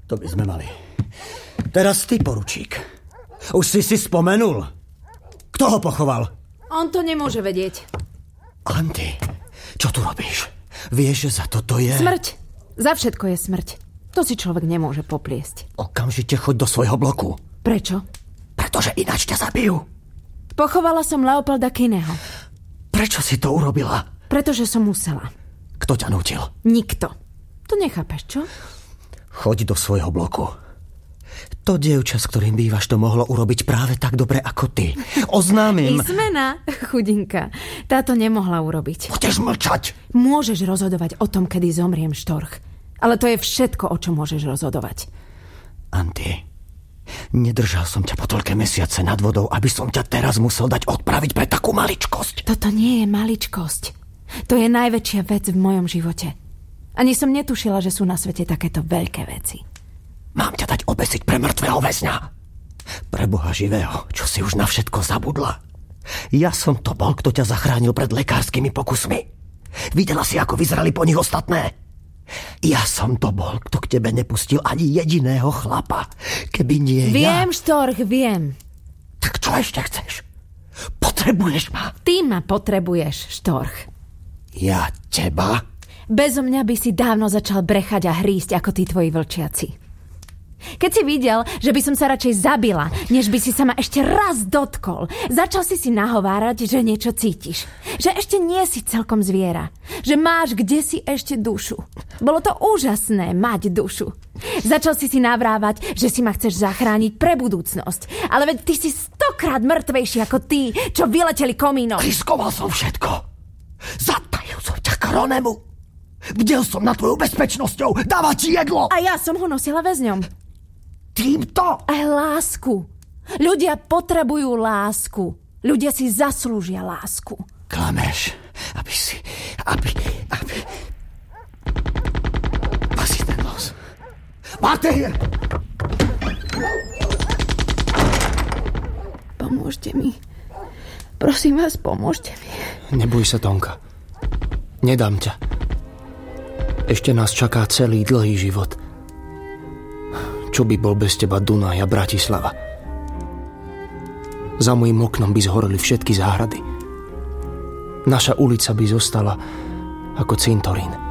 To by sme mali. Teraz ty, poručík. Už si spomenul? Kto ho pochoval? On to nemôže vedieť. Anty, čo tu robíš? Vieš, že za toto je... Smrť. Za všetko je smrť. To si človek nemôže popliesť. Okamžite choď do svojho bloku. Prečo? Pretože ináč ťa zabijú. Pochovala som Leopolda Kinneyho. Prečo si to urobila? Pretože som musela. Kto ťa nútil? Nikto. To nechápeš, čo? Choď do svojho bloku. To dievča, s ktorým bývaš, to mohlo urobiť práve tak dobre ako ty. Oznámim... Ismena, chudinka. Táto nemohla urobiť. Budeš mlčať. Môžeš rozhodovať o tom, kedy zomriem, Štorch. Ale to je všetko, o čom môžeš rozhodovať. Anty, nedržal som ťa po toľké mesiace nad vodou, aby som ťa teraz musel dať odpraviť pre takú maličkosť. Toto nie je maličkosť. To je najväčšia vec v mojom živote. Ani som netušila, že sú na svete takéto veľké veci. Mám ťa dať obesiť pre mŕtvého väzňa. Pre Boha živého, čo si už na všetko zabudla. Ja som to bol, kto ťa zachránil pred lekárskymi pokusmi. Videla si, ako vyzerali po nich ostatné? Ja som to bol, kto k tebe nepustil ani jediného chlapa. Keby nie Viem, Štorch, viem. Tak čo ešte chceš? Potrebuješ ma? Ty ma potrebuješ, Štorch. Ja teba? Bezo mňa by si dávno začal brechať a hrísť ako tí tvoji vlčiaci. Keď si videl, že by som sa radšej zabila, než by si sa ma ešte raz dotkol, začal si nahovárať, že niečo cítiš. Že ešte nie si celkom zviera. Že máš kdesi ešte dušu. Bolo to úžasné mať dušu. Začal si navrávať, že si ma chceš zachrániť pre budúcnosť. Ale veď ty si 100-krát mŕtvejší ako tí, čo vyleteli komínom. Riskoval som všetko. Zatajil som ťa Kronemu. Bdel som nad tvojou bezpečnosťou. Dáva ti jedlo. A ja som ho nosila väzňom. Týmto? Aj lásku. Ľudia potrebujú lásku. Ľudia si zaslúžia lásku. Klameš, aby... Pasi ten los. Máte je! Pomôžte mi. Prosím vás, pomôžte mi. Neboj sa, Tonka. Nedám ťa. Ešte nás čaká celý dlhý život. Čo by bol bez teba Dunaj a Bratislava? Za mojím oknom by zhoreli všetky záhrady. Naša ulica by zostala ako cintorín.